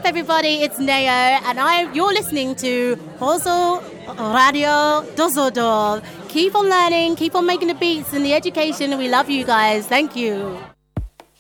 everybody? It's Neo, and you're listening to Hosel Radio Düsseldorf. Keep on learning, keep on making the beats and the education. We love you guys. Thank you.